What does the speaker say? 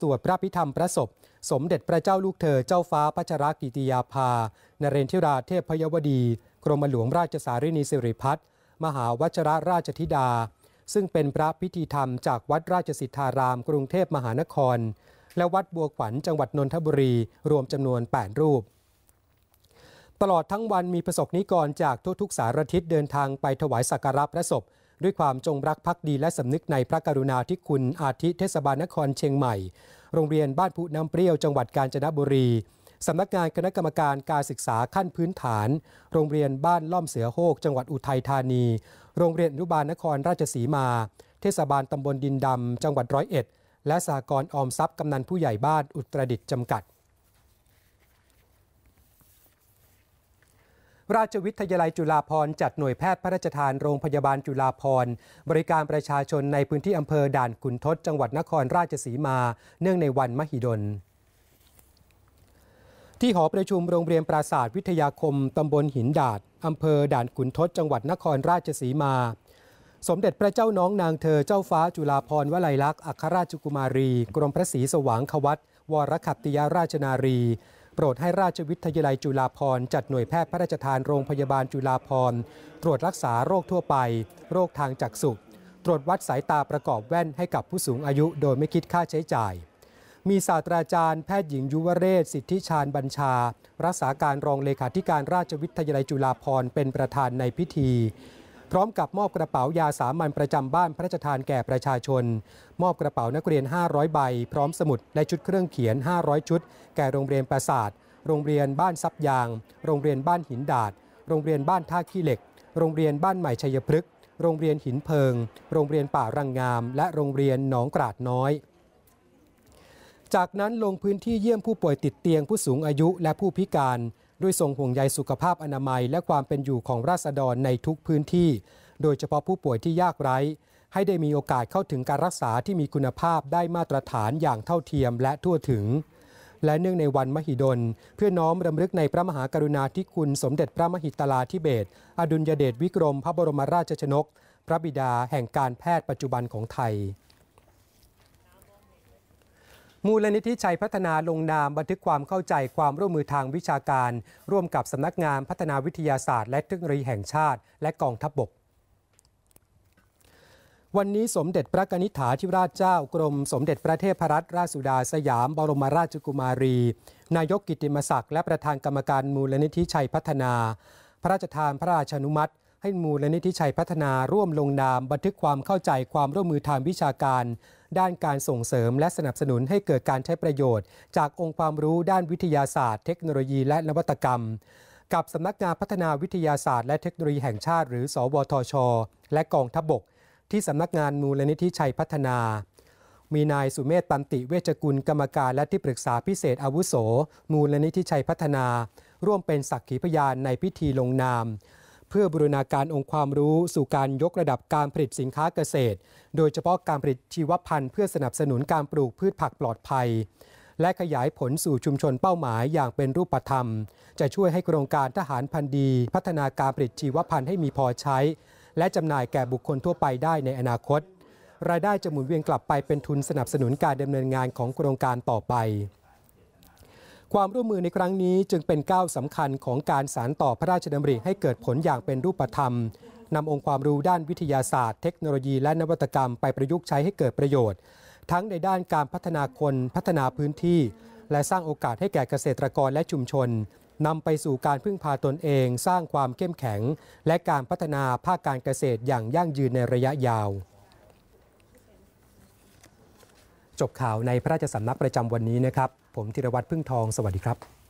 สวดพระพิธรรมพระศพสมเด็จพระเจ้าลูกเธอเจ้าฟ้าพัชรกิติยาภานเรนทิราเทพยวดีกรมหลวงราชสารินีสิริพัฒน์มหาวชิรราชธิดาซึ่งเป็นพระพิธีธรรมจากวัดราชสิทธารามกรุงเทพมหานครและวัดบัวขวัญจังหวัดนนทบุรีรวมจำนวน 8 รูปตลอดทั้งวันมีประสบนิกรจากทั่วทุกสารทิศเดินทางไปถวายสักการะพระศพด้วยความจงรักภักดีและสำนึกในพระกรุณาธิคุณอาทิเทศบาลนครเชียงใหม่โรงเรียนบ้านพุน้ำเปรี้ยวจังหวัดกาญจนบุรีสำนักงานคณะกรรมการการศึกษาขั้นพื้นฐานโรงเรียนบ้านล่อมเสือโฮกจังหวัดอุทัยธานีโรงเรียนอนุบาลนครราชสีมาเทศบาลตำบลดินดำจังหวัด101และสหกรณ์ออมทรัพย์กำนันผู้ใหญ่บ้านอุตรดิตถ์จำกัดราชวิทยาลัยจุฬาภรณ์จัดหน่วยแพทย์พระราชทานโรงพยาบาลจุฬาภรณ์บริการประชาชนในพื้นที่อำเภอด่านขุนทดจังหวัดนครราชสีมาเนื่องในวันมหิดลที่หอประชุมโรงเรียนปราสาทวิทยาคมตำบลหินดาดอำเภอด่านขุนทดจังหวัดนครราชสีมาสมเด็จพระเจ้าน้องนางเธอเจ้าฟ้าจุฬาภรณ์วลัยลักษณ์อัครราชกุมารีกรมพระศรีสว่างควัตรวรขัตติยราชนารีโปรดให้ราชวิทยาลัยจุฬาภรณ์จัดหน่วยแพทย์พระราชทานโรงพยาบาลจุฬาภรณ์ตรวจรักษาโรคทั่วไปโรคทางจักษุตรวจวัดสายตาประกอบแว่นให้กับผู้สูงอายุโดยไม่คิดค่าใช้จ่ายมีศาสตราจารย์แพทย์หญิงยุวเรศสิทธิชาญบัญชารักษาการรองเลขาธิการราชวิทยาลัยจุฬาภรณ์เป็นประธานในพิธีพร้อมกับมอบกระเป๋ายาสามัญประจำบ้านพระราชทานแก่ประชาชนมอบกระเป๋านักเรียน500ใบพร้อมสมุดและชุดเครื่องเขียน500ชุดแก่โรงเรียนปราสาทโรงเรียนบ้านซับยางโรงเรียนบ้านหินดาดโรงเรียนบ้านท่าขี้เหล็กโรงเรียนบ้านใหม่ชัยพฤกษ์โรงเรียนหินเพิงโรงเรียนป่ารังงามและโรงเรียนหนองกราดน้อยจากนั้นลงพื้นที่เยี่ยมผู้ป่วยติดเตียงผู้สูงอายุและผู้พิการด้วยทรงห่วงใยสุขภาพอนามัยและความเป็นอยู่ของราษฎรในทุกพื้นที่โดยเฉพาะผู้ป่วยที่ยากไร้ให้ได้มีโอกาสเข้าถึงการรักษาที่มีคุณภาพได้มาตรฐานอย่างเท่าเทียมและทั่วถึงและเนื่องในวันมหิดลเพื่อน้อมรำลึกในพระมหากรุณาธิคุณสมเด็จพระมหิตลาธิเบศรอดุลยเดชวิกรมพระบรมราชชนกพระบิดาแห่งการแพทย์ปัจจุบันของไทยมูลนิธิชัยพัฒนาลงนามบันทึกความเข้าใจความร่วมมือทางวิชาการร่วมกับสำนักงานพัฒนาวิทยาศาสตร์และเทคโนโลยีแห่งชาติและกองทัพบกวันนี้สมเด็จพระกนิษฐาธิราชเจ้ากรมสมเด็จพระเทพรัตนราชสุดาสยามบรมราชกุมารีนายกกิตติมศักดิ์และประธานกรรมการมูลนิธิชัยพัฒนาพระราชทานพระราชานุมัติให้มูลนิธิชัยพัฒนาร่วมลงนามบันทึกความเข้าใจความร่วมมือทางวิชาการด้านการส่งเสริมและสนับสนุนให้เกิดการใช้ประโยชน์จากองค์ความรู้ด้านวิทยาศาสตร์เทคโนโลยีและนวัตกรรมกับสำนักงานพัฒนาวิทยาศาสตร์และเทคโนโลยีแห่งชาติหรือสวทช.และกองทัพบกที่สำนักงานมูลนิธิชัยพัฒนามีนายสุเมธตันติเวชกุลกรรมการและที่ปรึกษาพิเศษอาวุโสมูลนิธิชัยพัฒนาร่วมเป็นสักขีพยานในพิธีลงนามเพื่อบูรณาการองค์ความรู้สู่การยกระดับการผลิตสินค้าเกษตรโดยเฉพาะการผลิตชีวพันธุ์เพื่อสนับสนุนการปลูกพืชผักปลอดภัยและขยายผลสู่ชุมชนเป้าหมายอย่างเป็นรูปธรรมจะช่วยให้โครงการทหารพันธุ์ดีพัฒนาการผลิตชีวพันธุ์ให้มีพอใช้และจำหน่ายแก่บุคคลทั่วไปได้ในอนาคตรายได้จะหมุนเวียนกลับไปเป็นทุนสนับสนุนการดำเนินงานของโครงการต่อไปความร่วมมือในครั้งนี้จึงเป็นก้าวสำคัญของการสานต่อพระราชดำริให้เกิดผลอย่างเป็นรูปธรรมนำองค์ความรู้ด้านวิทยาศาสตร์เทคโนโลยีและนวัตกรรมไปประยุกต์ใช้ให้เกิดประโยชน์ทั้งในด้านการพัฒนาคนพัฒนาพื้นที่และสร้างโอกาสให้แก่เกษตรกรและชุมชนนำไปสู่การพึ่งพาตนเองสร้างความเข้มแข็งและการพัฒนาภาคการเกษตรอย่างยั่งยืนในระยะยาวจบข่าวในพระราชสำนักประจำวันนี้นะครับผมธีรวัตรพึ่งทองสวัสดีครับ